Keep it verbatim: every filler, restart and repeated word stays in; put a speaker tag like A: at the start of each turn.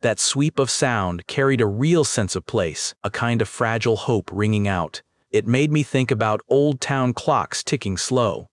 A: That sweep of sound carried a real sense of place, a kind of fragile hope ringing out. It made me think about old town clocks ticking slow,